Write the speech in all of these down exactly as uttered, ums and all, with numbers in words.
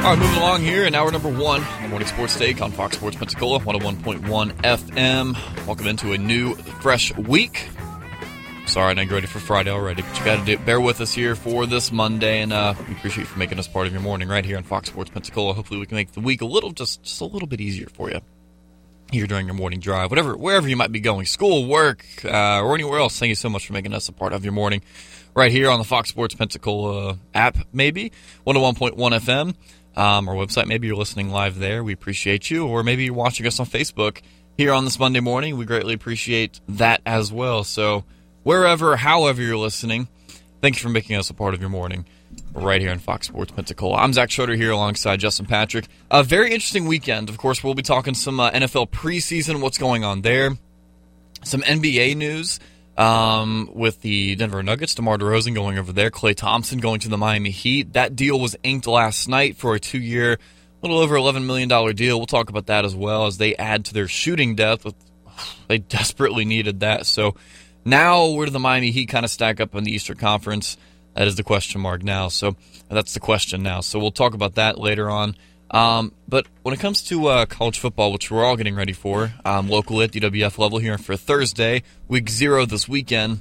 All right, moving along here in hour number one, the Morning Sports Take on Fox Sports Pensacola, one oh one point one F M. Welcome into a new, fresh week. Sorry, I'm not ready for Friday already, but you got to do, bear with us here for this Monday, and uh, we appreciate you for making us part of your morning right here on Fox Sports Pensacola. Hopefully, we can make the week a little, just, just a little bit easier for you here during your morning drive, whatever, wherever you might be going, school, work, uh, or anywhere else. Thank you so much for making us a part of your morning right here on the Fox Sports Pensacola app, maybe one oh one point one F M. Um, our website, maybe you're listening live there. We appreciate you. Or maybe you're watching us on Facebook here on this Monday morning. We greatly appreciate that as well. So wherever, however you're listening, thank you for making us a part of your morning right here on Fox Sports Pensacola. I'm Zach Schroeder here alongside Justin Patrick. A very interesting weekend. Of course, we'll be talking some uh, N F L preseason, what's going on there. Some N B A news. Um, with the Denver Nuggets, DeMar DeRozan going over there, Klay Thompson going to the Miami Heat. That deal was inked last night for a two-year, a little over eleven million dollars deal. We'll talk about that as well as they add to their shooting depth. They desperately needed that. So now where do the Miami Heat kind of stack up in the Eastern Conference? That is the question mark now. So that's the question now. So we'll talk about that later on. Um, but when it comes to uh, college football, which we're all getting ready for, um, locally at D W F level here for Thursday, week zero this weekend,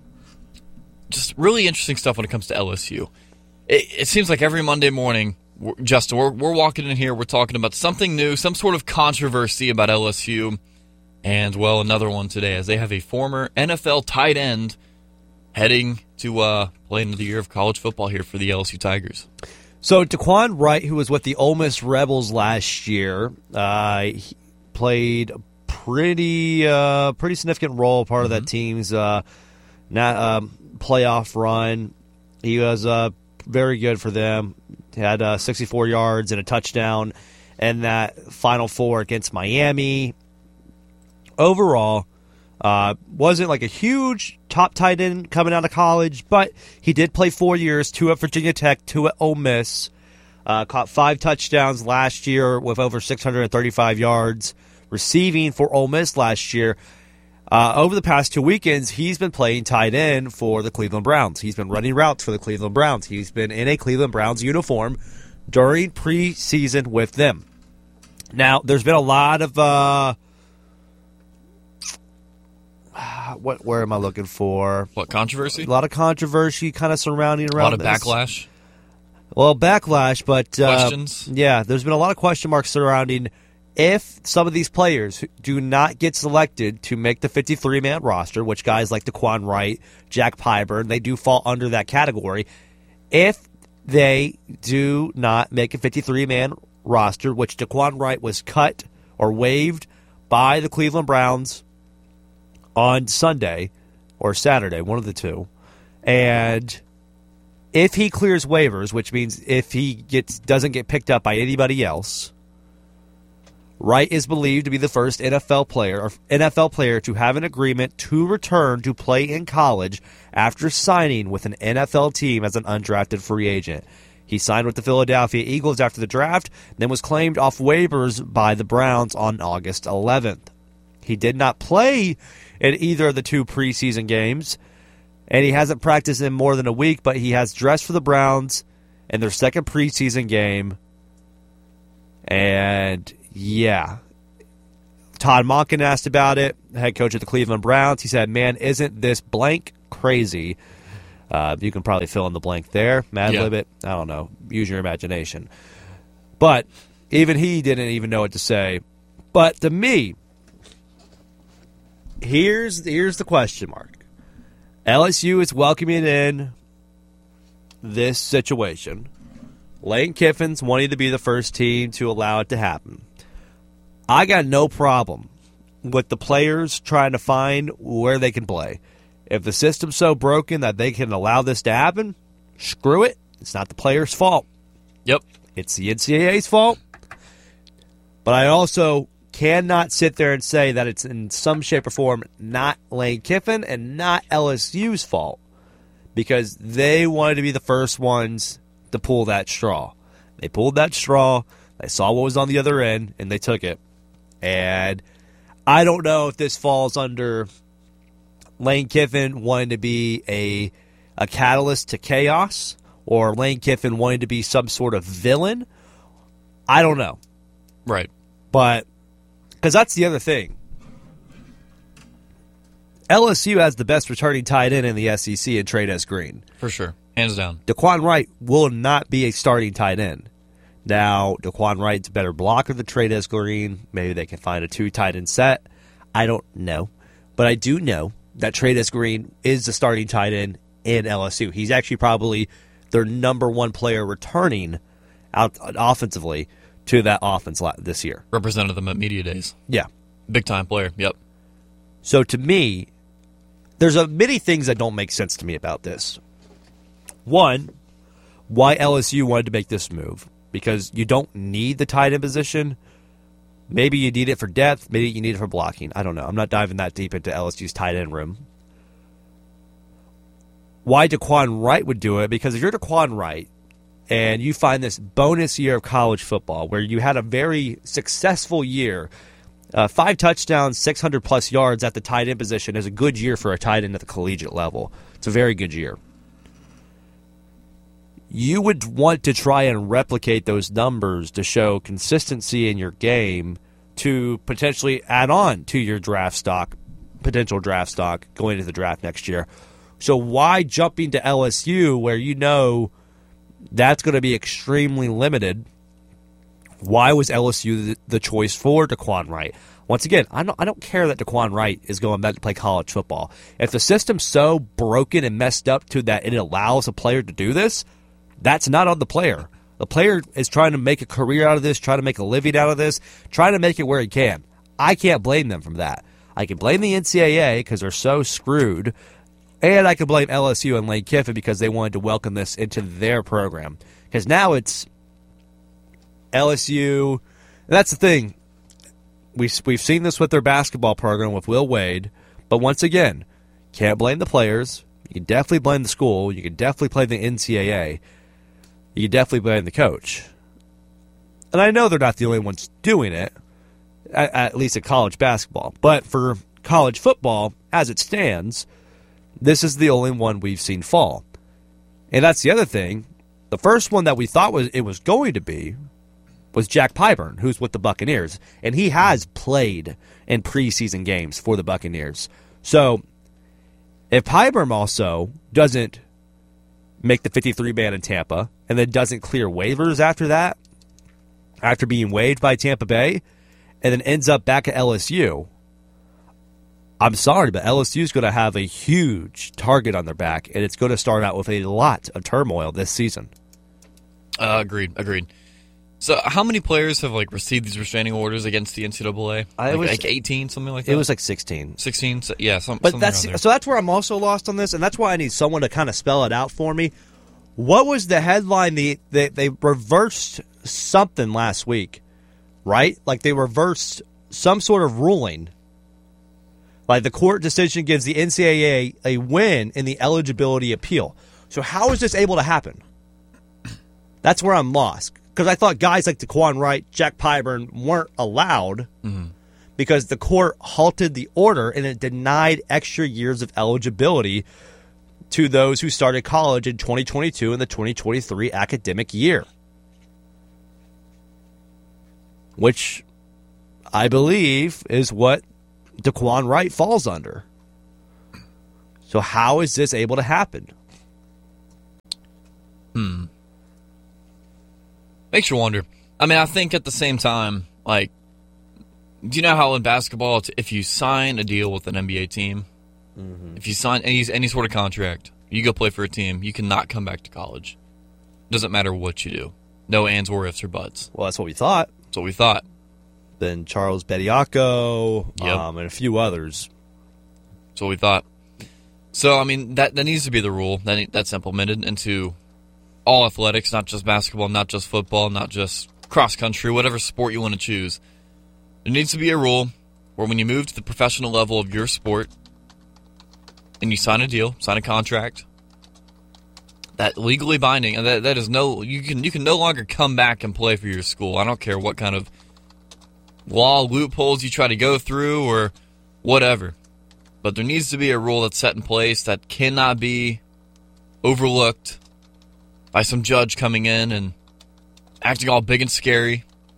just really interesting stuff when it comes to L S U. It, it seems like every Monday morning, we're, Justin, we're, we're walking in here, we're talking about something new, some sort of controversy about L S U, and, well, another one today, as they have a former N F L tight end heading to uh, play into the year of college football here for the L S U Tigers. So Daquan Wright, who was with the Ole Miss Rebels last year, uh, he played pretty uh, pretty significant role, part mm-hmm. of that team's uh, not, um, playoff run. He was uh, very good for them. He had uh, sixty-four yards and a touchdown in that Final Four against Miami. Overall, Uh, wasn't like a huge top tight end coming out of college, but he did play four years, two at Virginia Tech, two at Ole Miss. Uh, caught five touchdowns last year with over six hundred thirty-five yards receiving for Ole Miss last year. Uh, over the past two weekends, he's been playing tight end for the Cleveland Browns. He's been running routes for the Cleveland Browns. He's been in a Cleveland Browns uniform during preseason with them. Now, there's been a lot of... Uh, What? Where am I looking for? What, controversy? A lot of controversy kind of surrounding around this. A lot of this. backlash? Well, backlash, but... Uh, Questions? Yeah, there's been a lot of question marks surrounding if some of these players do not get selected to make the fifty-three man roster, which guys like Daquan Wright, Jack Pyburn, they do fall under that category. If they do not make a fifty-three man roster, which Daquan Wright was cut or waived by the Cleveland Browns on Sunday or Saturday, one of the two. And if he clears waivers, which means if he gets doesn't get picked up by anybody else, Wright is believed to be the first N F L player or N F L player to have an agreement to return to play in college after signing with an N F L team as an undrafted free agent. He signed with the Philadelphia Eagles after the draft, then was claimed off waivers by the Browns on August eleventh. He did not play in either of the two preseason games, and he hasn't practiced in more than a week, but he has dressed for the Browns in their second preseason game. And, yeah. Todd Monken asked about it, head coach of the Cleveland Browns. He said, man, isn't this blank crazy? Uh, you can probably fill in the blank there. Mad yeah. lib it. I don't know. Use your imagination. But even he didn't even know what to say. But to me, Here's here's the question mark. L S U is welcoming in this situation. Lane Kiffin's wanting to be the first team to allow it to happen. I got no problem with the players trying to find where they can play. If the system's so broken that they can allow this to happen, screw it. It's not the players' fault. Yep. It's the N C double A's fault. But I also cannot sit there and say that it's in some shape or form not Lane Kiffin and not L S U's fault, because they wanted to be the first ones to pull that straw. They pulled that straw, they saw what was on the other end, and they took it. And I don't know if this falls under Lane Kiffin wanting to be a a catalyst to chaos, or Lane Kiffin wanting to be some sort of villain, I don't know. Right. But, because that's the other thing. L S U has the best returning tight end in the S E C in Trey'Nez Green. For sure. Hands down. Daquan Wright will not be a starting tight end. Now, Daquan Wright's a better blocker than Trey'Nez Green. Maybe they can find a two tight end set. I don't know. But I do know that Trey'Nez Green is the starting tight end in L S U. He's actually probably their number one player returning out offensively to that offense this year. Represented them at media days. Yeah. Big time player. Yep. So to me, there's a many things that don't make sense to me about this. One, why L S U wanted to make this move. Because you don't need the tight end position. Maybe you need it for depth. Maybe you need it for blocking. I don't know. I'm not diving that deep into L S U's tight end room. Why Daquan Wright would do it? Because if you're Daquan Wright and you find this bonus year of college football where you had a very successful year, uh, five touchdowns, six hundred plus yards at the tight end position is a good year for a tight end at the collegiate level. It's a very good year. You would want to try and replicate those numbers to show consistency in your game to potentially add on to your draft stock, potential draft stock going into the draft next year. So why jumping to L S U where you know that's going to be extremely limited? Why was L S U the, the choice for Daquan Wright? Once again, I don't, I don't care that Daquan Wright is going back to play college football. If the system's so broken and messed up to that it allows a player to do this, that's not on the player. The player is trying to make a career out of this, trying to make a living out of this, trying to make it where he can. I can't blame them from that. I can blame the N C double A because they're so screwed, and I can blame L S U and Lane Kiffin because they wanted to welcome this into their program. Because now it's L S U, and that's the thing. We, we've seen this with their basketball program with Will Wade, but once again, can't blame the players. You can definitely blame the school. You can definitely blame the N C double A. You can definitely blame the coach. And I know they're not the only ones doing it, at, at least in college basketball. But for college football, as it stands, this is the only one we've seen fall. And that's the other thing. The first one that we thought was it was going to be was Jack Pyburn, who's with the Buccaneers. And he has played in preseason games for the Buccaneers. So if Pyburn also doesn't make the fifty-three man in Tampa and then doesn't clear waivers after that, after being waived by Tampa Bay, and then ends up back at L S U, I'm sorry, but L S U is going to have a huge target on their back, and it's going to start out with a lot of turmoil this season. Uh, agreed, agreed. So how many players have like received these restraining orders against the N C double A? Like, was, like eighteen, something like that? It was like sixteen. sixteen, so, yeah. Some, but that's there. So that's where I'm also lost on this, and that's why I need someone to kind of spell it out for me. What was the headline? The, they, they reversed something last week, right? Like they reversed some sort of ruling. Like the court decision gives the N C double A a win in the eligibility appeal. So how is this able to happen? That's where I'm lost. Because I thought guys like Daquan Wright, Jack Pyburn weren't allowed mm-hmm. because the court halted the order and it denied extra years of eligibility to those who started college in twenty twenty-two and the twenty twenty-three academic year. Which I believe is what Daquan Wright falls under. So how is this able to happen? Hmm. Makes you wonder. I mean, I think at the same time, like, do you know how in basketball, it's, if you sign a deal with an N B A team, mm-hmm. if you sign any, any sort of contract, you go play for a team, you cannot come back to college. Doesn't matter what you do. No ands or ifs or buts. Well, that's what we thought. That's what we thought. Then Charles Bediako, yep. um, and a few others. That's what we thought. So, I mean, that, that needs to be the rule. That, that's implemented into all athletics, not just basketball, not just football, not just cross country, whatever sport you want to choose. There needs to be a rule where when you move to the professional level of your sport and you sign a deal, sign a contract, that legally binding, and that, that is no, you can you can no longer come back and play for your school. I don't care what kind of law loopholes you try to go through or whatever. But there needs to be a rule that's set in place that cannot be overlooked by some judge coming in and acting all big and scary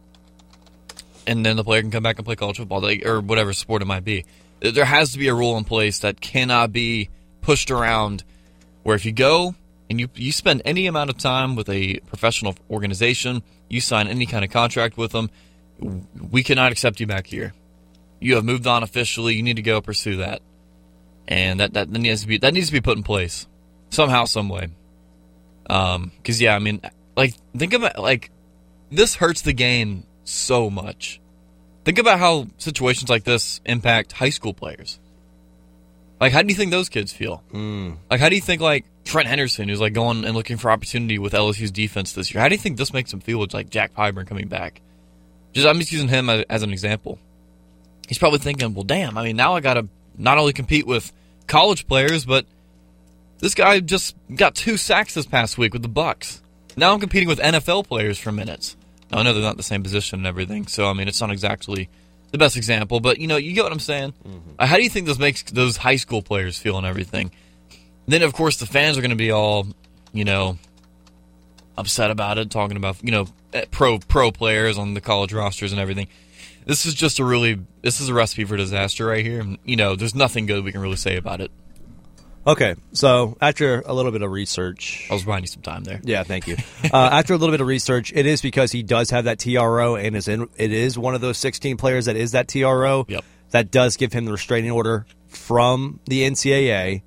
and then the player can come back and play college football, like, or whatever sport it might be. There has to be a rule in place that cannot be pushed around, where if you go and you you spend any amount of time with a professional organization, you sign any kind of contract with them, we cannot accept you back here. You have moved on officially. You need to go pursue that, and that that needs to be that needs to be put in place somehow, some way. Um, because yeah, I mean, like think about like this hurts the game so much. Think about how situations like this impact high school players. Like, how do you think those kids feel? Mm. Like, how do you think, like, Trent Henderson, who's, like, going and looking for opportunity with L S U's defense this year, how do you think this makes him feel with, like, Jack Pyburn coming back? Just, I'm just using him as, as an example. He's probably thinking, well, damn, I mean, now I got to not only compete with college players, but this guy just got two sacks this past week with the Bucs. Now I'm competing with N F L players for minutes. Now, I know they're not the same position and everything, so, I mean, it's not exactly the best example, but, you know, you get what I'm saying? Mm-hmm. Uh, how do you think this makes those high school players feel and everything? Then, of course, the fans are going to be all, you know, upset about it, talking about, you know, pro pro players on the college rosters and everything. This is just a really, this is a recipe for disaster right here. And, you know, there's nothing good we can really say about it. Okay, so after a little bit of research... I was buying you some time there. Yeah, thank you. uh, after a little bit of research, it is because he does have that T R O and is in, it is one of those sixteen players that is that T R O. Yep. That does give him the restraining order from the N C double A.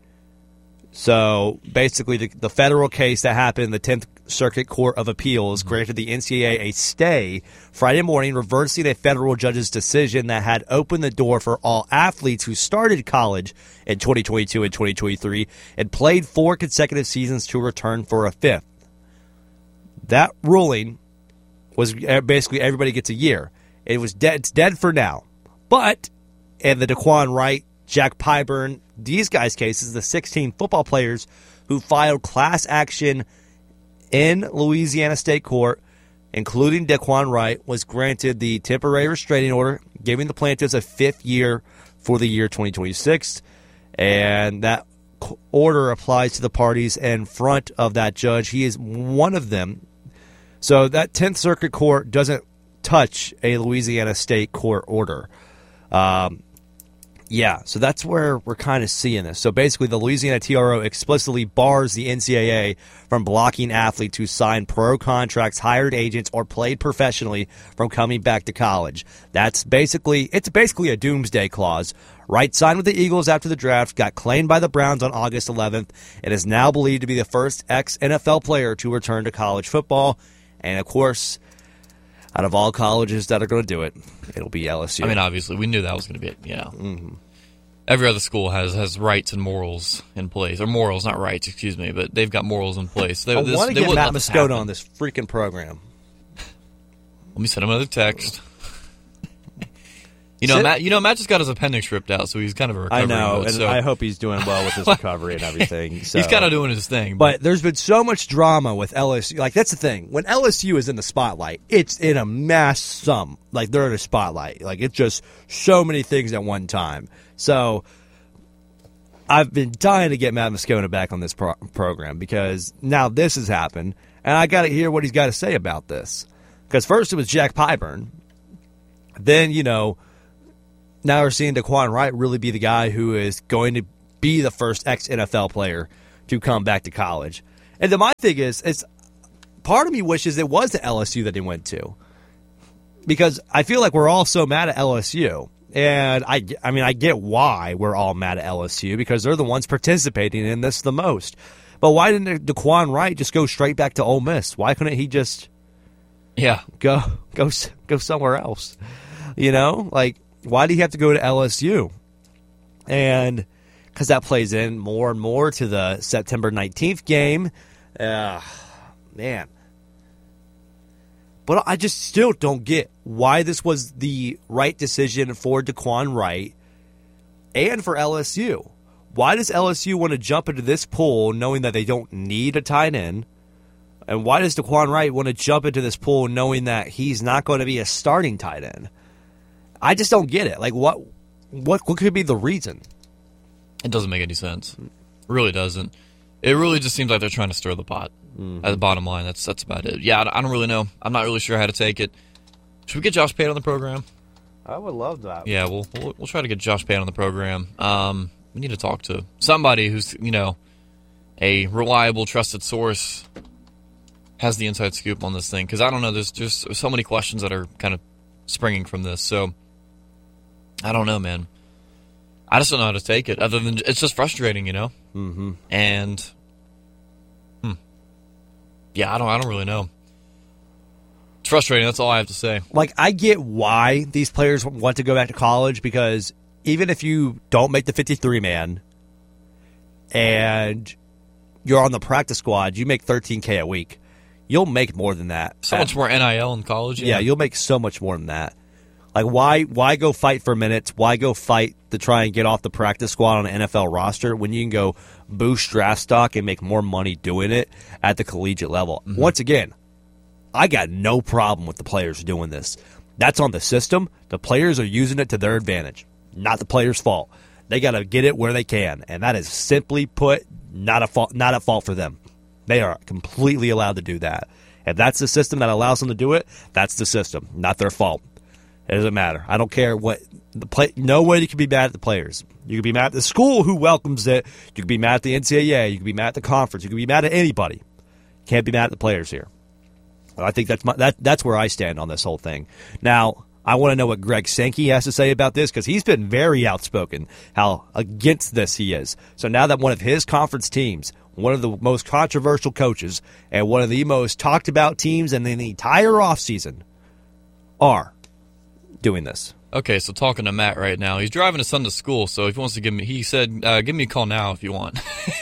So basically, the, the federal case that happened, the tenth Circuit Court of Appeals granted the N C double A a stay Friday morning, reversing a federal judge's decision that had opened the door for all athletes who started college in twenty twenty-two and twenty twenty-three and played four consecutive seasons to return for a fifth. That ruling was basically everybody gets a year. It was dead. It's dead for now. But in the Daquan Wright, Jack Pyburn, these guys' cases, the sixteen football players who filed class action in Louisiana State Court, including Daquan Wright, was granted the temporary restraining order, giving the plaintiffs a fifth year for the year twenty twenty-six. And that order applies to the parties in front of that judge. He is one of them. So that tenth Circuit Court doesn't touch a Louisiana State Court order. Um, yeah, so that's where we're kind of seeing this. So basically, the Louisiana T R O explicitly bars the N C double A from blocking athletes who signed pro contracts, hired agents, or played professionally from coming back to college. That's basically, it's basically a doomsday clause. Wright signed with the Eagles after the draft, got claimed by the Browns on August eleventh, and is now believed to be the first ex-N F L player to return to college football. And of course, out of all colleges that are going to do it, it'll be L S U. I mean, obviously, we knew that was going to be it. You know, mm-hmm. Every other school has, has rights and morals in place. Or morals, not rights, excuse me, but they've got morals in place. They, I this, want to they get Matt let this Moscona happen. on this freaking program. Let me send him another text. You know, Sit- Matt. You know, Matt just got his appendix ripped out, so he's kind of a recovery I know, mode, and so. I hope he's doing well with his recovery and everything. So. He's kind of doing his thing. But there's been so much drama with L S U. Like, that's the thing. When L S U is in the spotlight, it's in a mass sum. Like, they're in a spotlight. Like, it's just so many things at one time. So, I've been dying to get Matt Moscona back on this pro- program because now this has happened, and I got to hear what he's got to say about this. Because first it was Jack Pyburn. Then, you know, now we're seeing Daquan Wright really be the guy who is going to be the first ex-N F L player to come back to college. And then my thing is, it's part of me wishes it was the L S U that he went to. Because I feel like we're all so mad at L S U. And I, I mean, I get why we're all mad at L S U because they're the ones participating in this the most. But why didn't Daquan Wright just go straight back to Ole Miss? Why couldn't he just yeah go go go somewhere else? You know, like, why do you have to go to L S U? And because that plays in more and more to the September nineteenth game. Uh, man. But I just still don't get why this was the right decision for Daquan Wright and for L S U. Why does L S U want to jump into this pool knowing that they don't need a tight end? And why does Daquan Wright want to jump into this pool knowing that he's not going to be a starting tight end? I just don't get it. Like, what what, what could be the reason? It doesn't make any sense. It really doesn't. It really just seems like they're trying to stir the pot. Mm-hmm. At the bottom line, that's that's about it. Yeah, I don't really know. I'm not really sure how to take it. Should we get Josh Payne on the program? I would love that. Yeah, we'll we'll, we'll try to get Josh Payne on the program. Um, we need to talk to somebody who's, you know, a reliable, trusted source, has the inside scoop on this thing. Because I don't know, there's just so many questions that are kind of springing from this. So, I don't know, man. I just don't know how to take it. Other than, it's just frustrating, you know? Mm-hmm. And, hmm. Yeah, I don't, I don't really know. It's frustrating. That's all I have to say. Like, I get why these players want to go back to college, because even if you don't make the fifty-three man and you're on the practice squad, you make thirteen K a week. You'll make more than that. So much more N I L in college. Yeah. yeah, you'll make so much more than that. Like, why why go fight for minutes? Why go fight to try and get off the practice squad on an N F L roster when you can go boost draft stock and make more money doing it at the collegiate level? Mm-hmm. Once again, I got no problem with the players doing this. That's on the system. The players are using it to their advantage. Not the players' fault. They got to get it where they can, and that is simply put not a fault, not at fault for them. They are completely allowed to do that. If that's the system that allows them to do it, that's the system, not their fault. It doesn't matter. I don't care what the play. Nobody can be mad at the players. You can be mad at the school who welcomes it. You can be mad at the N C double A. You can be mad at the conference. You can be mad at anybody. Can't be mad at the players here. I think that's my, that. That's where I stand on this whole thing. Now, I want to know what Greg Sankey has to say about this, because he's been very outspoken how against this he is. So now that one of his conference teams, one of the most controversial coaches, and one of the most talked about teams in the entire offseason are doing this. Okay, so talking to Matt right now, he's driving his son to school, so if he wants to give me, he said, uh, give me a call now if you want.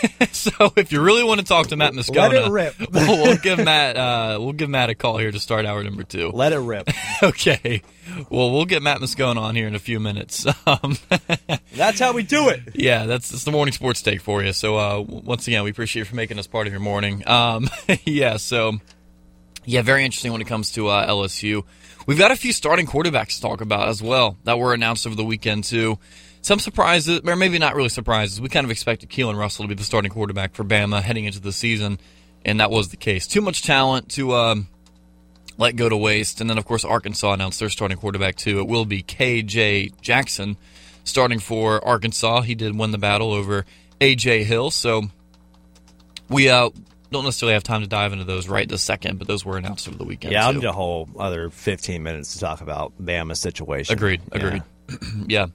So if you really want to talk to Matt Moscona, let it rip. we'll, we'll give Matt, uh, we'll give Matt a call here to start hour number two. Let it rip. Okay, well, we'll get Matt Moscona on here in a few minutes. Um, that's how we do it. Yeah, that's, that's the morning sports take for you. So uh, once again, we appreciate you for making us part of your morning. Um, yeah, so yeah, very interesting when it comes to uh, L S U. We've got a few starting quarterbacks to talk about as well that were announced over the weekend, too. Some surprises, or maybe not really surprises. We kind of expected Keelan Russell to be the starting quarterback for Bama heading into the season, and that was the case. Too much talent to um, let go to waste. And then, of course, Arkansas announced their starting quarterback, too. It will be K J Jackson starting for Arkansas. He did win the battle over A J Hill, so we uh, don't necessarily have time to dive into those right this second, but those were announced over the weekend. Yeah, I'll too. need a whole other fifteen minutes to talk about Bama's situation. Agreed, agreed. Yeah. yeah.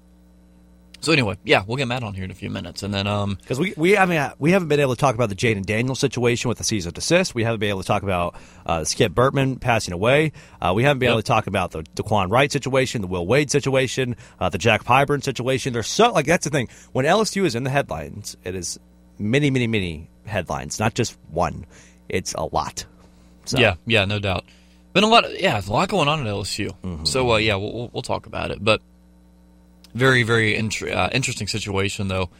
So anyway, yeah, we'll get Matt on here in a few minutes, and then um, because we we I mean we haven't been able to talk about the Jaden Daniels situation with the cease and desist. We haven't been able to talk about uh, Skip Bertman passing away. Uh, we haven't been yep. able to talk about the Daquan Wright situation, the Will Wade situation, uh, the Jack Pyburn situation. There's so like that's the thing. When L S U is in the headlines, it is many, many, many headlines, not just one. It's a lot. So. Yeah, yeah, no doubt. Been a lot. Of, yeah, there's a lot going on at L S U. Mm-hmm. So uh, yeah, we'll we'll talk about it, but. Very, very int- uh, interesting situation, though.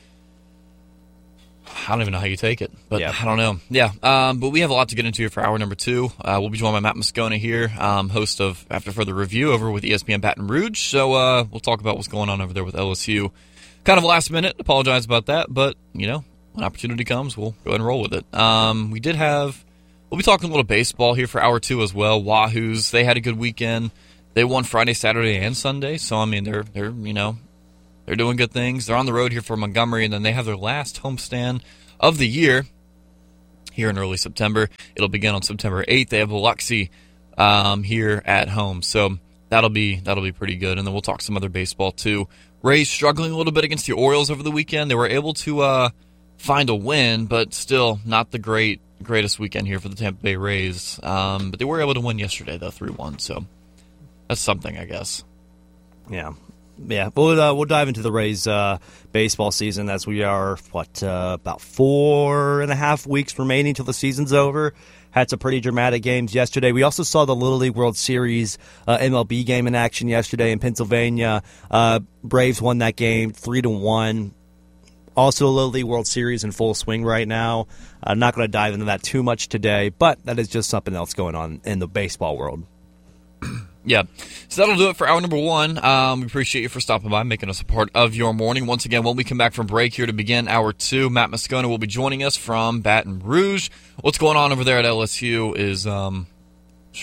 I don't even know how you take it, but yeah. I don't know. Yeah, um, but we have a lot to get into here for hour number two. Uh, we'll be joined by Matt Moscona here, um, host of After Further Review over with E S P N Baton Rouge. So uh, we'll talk about what's going on over there with L S U. Kind of last minute. Apologize about that, but, you know, when opportunity comes, we'll go ahead and roll with it. Um, we did have, we'll be talking a little baseball here for hour two as well. Wahoos, they had a good weekend. They won Friday, Saturday, and Sunday. So, I mean, they're, they're you know, they're doing good things. They're on the road here for Montgomery, and then they have their last homestand of the year here in early September. It'll begin on September eighth. They have Biloxi um, here at home. So that'll be that'll be pretty good. And then we'll talk some other baseball, too. Rays struggling a little bit against the Orioles over the weekend. They were able to uh, find a win, but still not the great greatest weekend here for the Tampa Bay Rays. Um, but they were able to win yesterday, though, three one. So that's something, I guess. Yeah. Yeah, we'll, uh, we'll dive into the Rays uh, baseball season as we are, what, uh, about four and a half weeks remaining till the season's over. Had some pretty dramatic games yesterday. We also saw the Little League World Series uh, M L B game in action yesterday in Pennsylvania. Uh, Braves won that game three to one. Also, the Little League World Series in full swing right now. I'm not going to dive into that too much today, but that is just something else going on in the baseball world. Yeah, so that'll do it for hour number one. Um, we appreciate you for stopping by, making us a part of your morning. Once again, when we come back from break here to begin hour two, Matt Moscona will be joining us from Baton Rouge. What's going on over there at L S U is, um,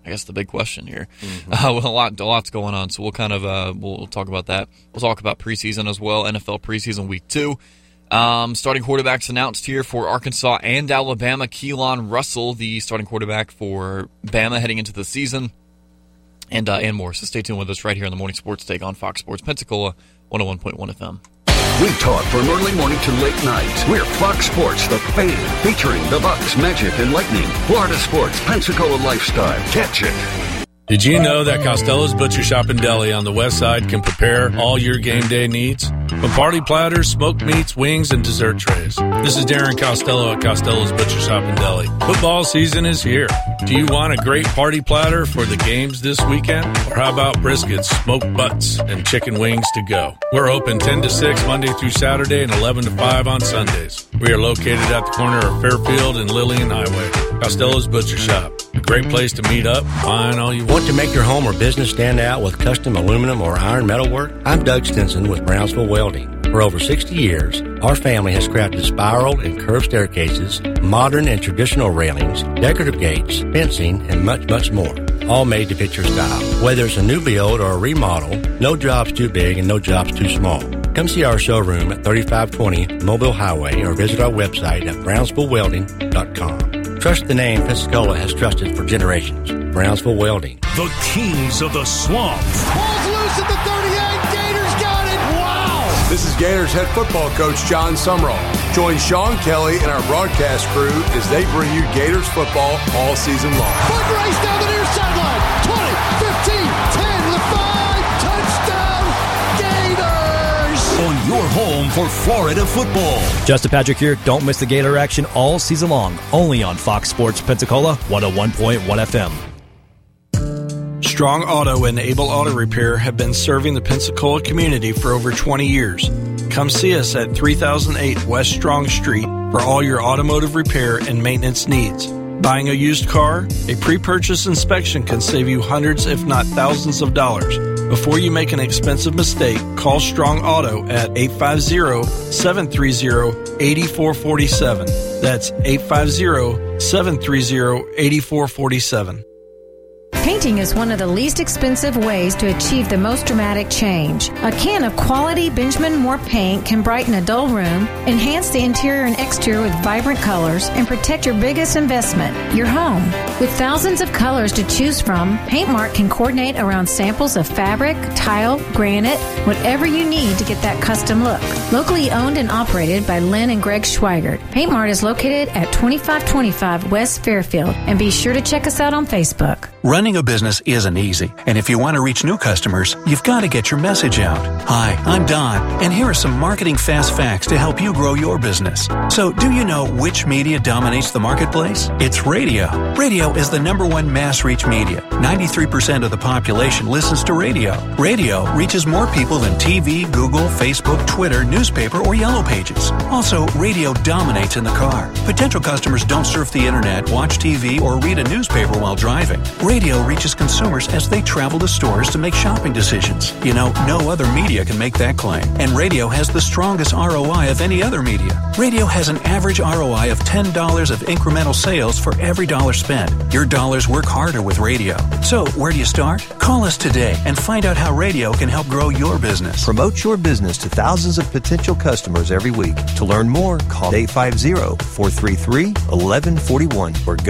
I guess the big question here. Mm-hmm. Uh, well, a lot, a lot's going on, so we'll kind of uh, we'll, we'll talk about that. We'll talk about preseason as well, N F L preseason week two. Um, starting quarterbacks announced here for Arkansas and Alabama. Keelan Russell, the starting quarterback for Bama heading into the season, and uh, and more. So stay tuned with us right here on the Morning Sports Take on Fox Sports Pensacola, one oh one point one F M. We talk from early morning to late night. We're Fox Sports, the fan, featuring the Bucks, Magic, and Lightning. Florida sports, Pensacola lifestyle. Catch it. Did you know that Costello's Butcher Shop and Deli on the west side can prepare all your game day needs? From party platters, smoked meats, wings, and dessert trays. This is Darren Costello at Costello's Butcher Shop and Deli. Football season is here. Do you want a great party platter for the games this weekend? Or how about briskets, smoked butts, and chicken wings to go? We're open ten to six Monday through Saturday and eleven to five on Sundays. We are located at the corner of Fairfield and Lillian Highway. Costello's Butcher Shop. A great place to meet up, find all you want. Want to make your home or business stand out with custom aluminum or iron metal work? I'm Doug Stinson with Brownsville Welding. For over sixty years, our family has crafted spiral and curved staircases, modern and traditional railings, decorative gates, fencing, and much, much more. All made to fit your style. Whether it's a new build or a remodel, no job's too big and no job's too small. Come see our showroom at thirty-five twenty Mobile Highway or visit our website at brownsville welding dot com. Trust the name Pensacola has trusted for generations. Brownsville Welding. The kings of the swamp. Ball's loose at the thirty-eight. Gators got it. Wow. This is Gators head football coach John Sumrall. Join Sean Kelly and our broadcast crew as they bring you Gators football all season long. Foot race down the near sideline. twenty, fifteen, ten, to the five. Touchdown, Gators. On your home for Florida football. Justin Patrick here. Don't miss the Gator action all season long. Only on Fox Sports Pensacola, one oh one point one F M. Strong Auto and Able Auto Repair have been serving the Pensacola community for over twenty years. Come see us at three thousand eight West Strong Street for all your automotive repair and maintenance needs. Buying a used car? A pre-purchase inspection can save you hundreds if not thousands of dollars. Before you make an expensive mistake, call Strong Auto at eight five zero, seven three zero, eight four four seven. That's eight five zero, seven three zero, eight four four seven. Painting is one of the least expensive ways to achieve the most dramatic change. A can of quality Benjamin Moore paint can brighten a dull room, enhance the interior and exterior with vibrant colors, and protect your biggest investment, your home. With thousands of colors to choose from, Paint Mart can coordinate around samples of fabric, tile, granite, whatever you need to get that custom look. Locally owned and operated by Lynn and Greg Schweigert, Paint Mart is located at twenty-five twenty-five West Fairfield, and be sure to check us out on Facebook. Running a business isn't easy, and if you want to reach new customers, you've got to get your message out. Hi, I'm Don, and here are some marketing fast facts to help you grow your business. So, do you know which media dominates the marketplace? It's radio. Radio is the number one mass reach media. ninety-three percent of the population listens to radio. Radio reaches more people than T V, Google, Facebook, Twitter, newspaper, or Yellow Pages. Also, radio dominates in the car. Potential customers don't surf the internet, watch T V, or read a newspaper while driving. Radio reaches consumers as they travel to stores to make shopping decisions. You know, no other media can make that claim. And radio has the strongest R O I of any other media. Radio has an average R O I of ten dollars of incremental sales for every dollar spent. Your dollars work harder with radio. So, where do you start? Call us today and find out how radio can help grow your business. Promote your business to thousands of potential customers every week. To learn more, call eight five zero, four three three, one one four one or go